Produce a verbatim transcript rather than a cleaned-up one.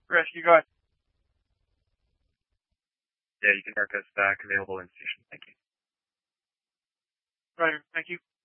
Rescue, go ahead. Yeah, you can mark us back available in station. Thank you. Roger, thank you.